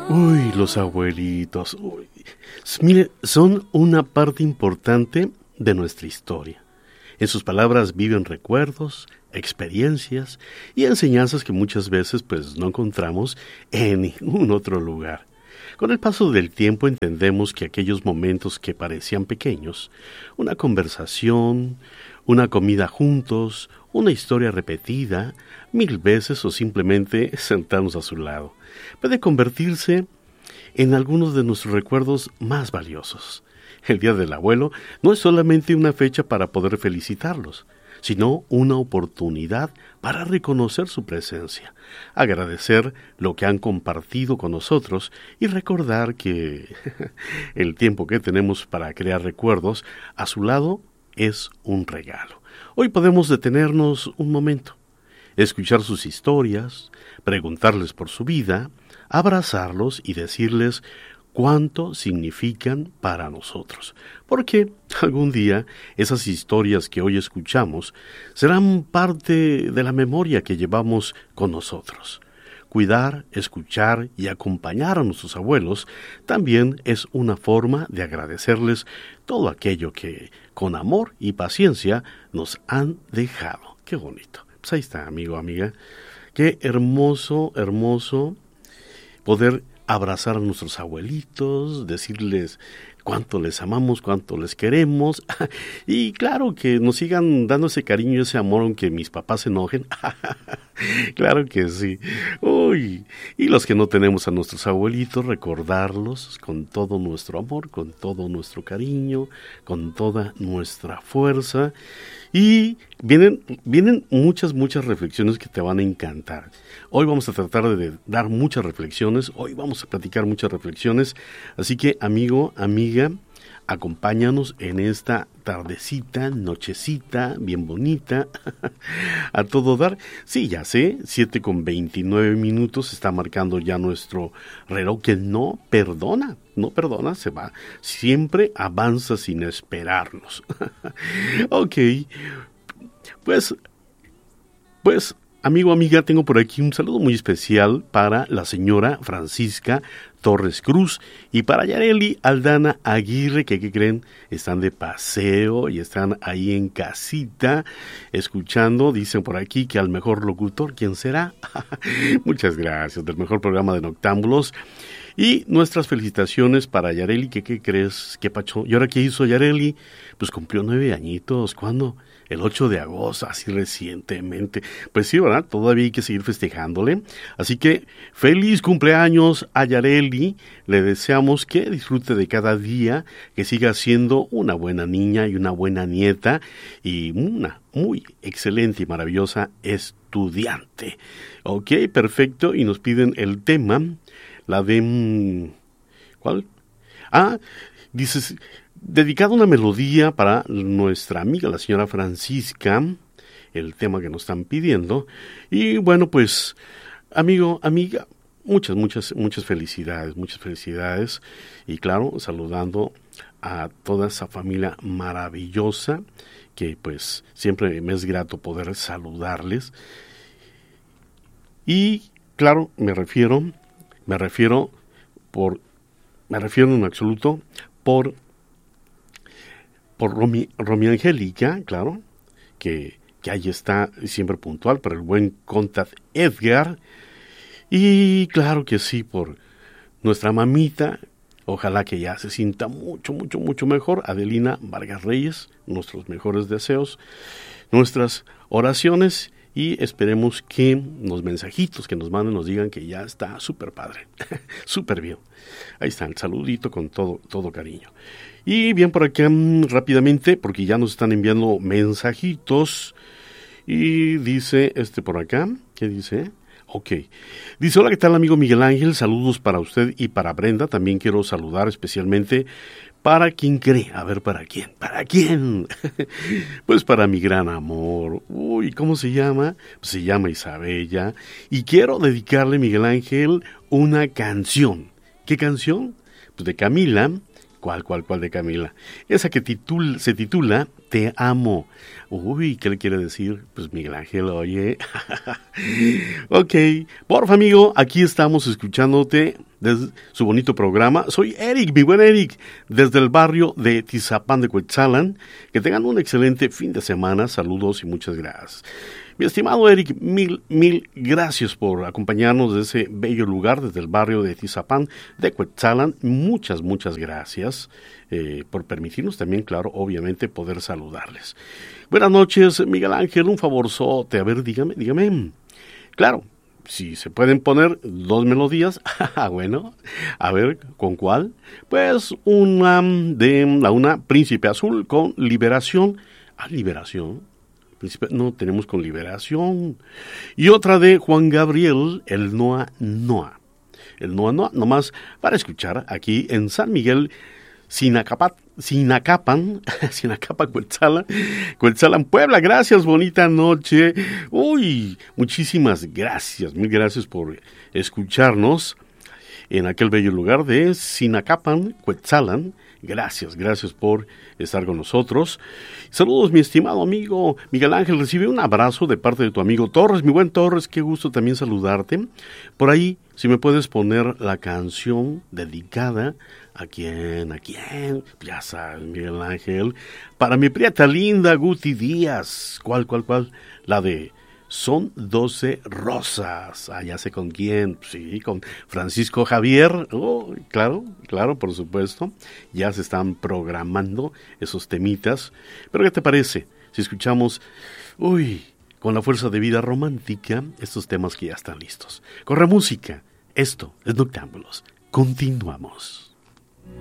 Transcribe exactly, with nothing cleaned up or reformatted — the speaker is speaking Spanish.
Uy, los abuelitos. Uy. Mire, son una parte importante de nuestra historia. En sus palabras viven recuerdos, experiencias y enseñanzas que muchas veces pues no encontramos en ningún otro lugar. Con el paso del tiempo entendemos que aquellos momentos que parecían pequeños, una conversación, una comida juntos, una historia repetida mil veces o simplemente sentarnos a su lado, puede convertirse en algunos de nuestros recuerdos más valiosos. El Día del Abuelo no es solamente una fecha para poder felicitarlos, sino una oportunidad para reconocer su presencia, agradecer lo que han compartido con nosotros y recordar que el tiempo que tenemos para crear recuerdos a su lado es un regalo. Hoy podemos detenernos un momento, escuchar sus historias, preguntarles por su vida, abrazarlos y decirles cuánto significan para nosotros. Porque algún día esas historias que hoy escuchamos serán parte de la memoria que llevamos con nosotros. Cuidar, escuchar y acompañar a nuestros abuelos también es una forma de agradecerles todo aquello que con amor y paciencia nos han dejado. Qué bonito. Pues ahí está, amigo, amiga. Qué hermoso, hermoso poder abrazar a nuestros abuelitos, decirles cuánto les amamos, cuánto les queremos, y claro, que nos sigan dando ese cariño y ese amor aunque mis papás se enojen. Claro que sí. Uy, y los que no tenemos a nuestros abuelitos, recordarlos con todo nuestro amor, con todo nuestro cariño, con toda nuestra fuerza. Y vienen, vienen muchas, muchas reflexiones que te van a encantar. Hoy vamos a tratar de dar muchas reflexiones, hoy vamos a platicar muchas reflexiones, así que amigo, amiga, acompáñanos en esta tardecita, nochecita, bien bonita, a todo dar. Sí, ya sé, siete con veintinueve minutos, está marcando ya nuestro reloj que no perdona, no perdona, se va, siempre avanza sin esperarnos. Ok, pues, pues, amigo, amiga, tengo por aquí un saludo muy especial para la señora Francisca Torres Cruz y para Yareli Aldana Aguirre, que, ¿qué creen? Están de paseo y están ahí en casita escuchando. Dicen por aquí que al mejor locutor, ¿quién será? Muchas gracias, del mejor programa de Noctámbulos. Y nuestras felicitaciones para Yareli, que ¿qué crees? ¿Qué pacho? ¿Y ahora qué hizo Yareli? Pues cumplió nueve añitos. ¿Cuándo? El ocho de agosto, así recientemente. Pues sí, ¿verdad? Todavía hay que seguir festejándole. Así que feliz cumpleaños a Yareli. Le deseamos que disfrute de cada día, que siga siendo una buena niña y una buena nieta y una muy excelente y maravillosa estudiante. Ok, perfecto. Y nos piden el tema, la de... ¿Cuál? Ah, dices... Dedicada una melodía para nuestra amiga, la señora Francisca, el tema que nos están pidiendo. Y bueno, pues, amigo, amiga, muchas, muchas, muchas felicidades, muchas felicidades. Y claro, saludando a toda esa familia maravillosa, que pues siempre me es grato poder saludarles. Y claro, me refiero, me refiero por, me refiero en absoluto por... por Romy, Romy Angélica, claro, que, que ahí está siempre puntual, por el buen Contat Edgar, y claro que sí, por nuestra mamita, ojalá que ya se sienta mucho, mucho, mucho mejor, Adelina Vargas Reyes, nuestros mejores deseos, nuestras oraciones, y esperemos que los mensajitos que nos manden nos digan que ya está súper padre, súper bien. Ahí está, el saludito con todo, todo cariño. Y bien, por acá rápidamente, porque ya nos están enviando mensajitos. Y dice este por acá, ¿qué dice? Ok. Dice, hola, ¿qué tal, amigo Miguel Ángel? Saludos para usted y para Brenda. También quiero saludar especialmente para quien cree. A ver, ¿para quién? ¿Para quién? Pues para mi gran amor. Uy, ¿cómo se llama? Pues se llama Isabella. Y quiero dedicarle, Miguel Ángel, una canción. ¿Qué canción? Pues de Camila, ¿Cuál, cuál, cuál de Camila? Esa que titul, se titula Te amo. Uy, ¿qué le quiere decir? Pues Miguel Ángel, oye. Ok, porfa amigo, aquí estamos escuchándote desde su bonito programa. Soy Eric, mi buen Eric, desde el barrio de Tizapán de Cuetzalan. Que tengan un excelente fin de semana. Saludos y muchas gracias. Mi estimado Eric, mil, mil gracias por acompañarnos de ese bello lugar desde el barrio de Tizapán de Cuetzalan. Muchas, muchas gracias eh, por permitirnos también, claro, obviamente, poder saludarles. Buenas noches, Miguel Ángel, un favorzote. A ver, dígame, dígame. Claro, si se pueden poner dos melodías, bueno, a ver, ¿con cuál? Pues una de la una, Príncipe Azul con Liberación. Ah, Liberación. No tenemos con Liberación. Y otra de Juan Gabriel, el Noa Noa. El Noa Noa, nomás para escuchar aquí en San Miguel, Sinacapat, Sinacapan, Sinacapan, Cuetzalan, Cuetzalan, Puebla. Gracias, bonita noche. Uy, muchísimas gracias, mil gracias por escucharnos en aquel bello lugar de Sinacapan, Cuetzalan. Gracias, gracias por estar con nosotros. Saludos, mi estimado amigo Miguel Ángel. Recibe un abrazo de parte de tu amigo Torres. Mi buen Torres, qué gusto también saludarte. Por ahí, si me puedes poner la canción dedicada a quién, a quién, ya sabes, Miguel Ángel, para mi prieta linda Guti Díaz. ¿Cuál, cuál, cuál? La de Son doce rosas. Ah, ya sé con quién. Sí, con Francisco Javier. Oh, claro, claro, por supuesto. Ya se están programando esos temitas. Pero ¿qué te parece si escuchamos, uy, con la fuerza de vida romántica, estos temas que ya están listos? Corre música. Esto es Noctámbulos. Continuamos.